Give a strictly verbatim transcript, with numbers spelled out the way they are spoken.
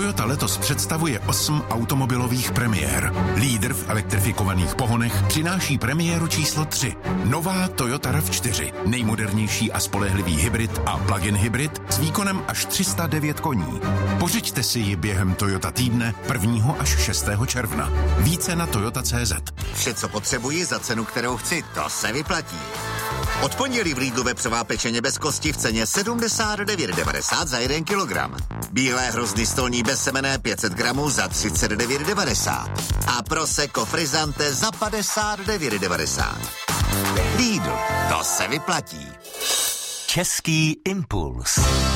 Toyota letos představuje osm automobilových premiér. Lídr v elektrifikovaných pohonech přináší premiéru číslo tři. Nová Toyota RAV čtyři. Nejmodernější a spolehlivý hybrid a plug-in hybrid s výkonem až tři sta devět koní. Pořiďte si ji během Toyota týdne prvního až šestého června. Více na toyota tečka cé zet. Vše, co potřebuji za cenu, kterou chci, to se vyplatí. Od pondělí v Lidlu vepřová pečeně bez kosti v ceně sedmdesát devět devadesát za jeden kilogram. Bílé hrozny stolní bezsemenné pět set gramů za třicet devět devadesát. A Prosecco Frizzante za padesát devět devadesát. Lidl, to se vyplatí. Český impuls.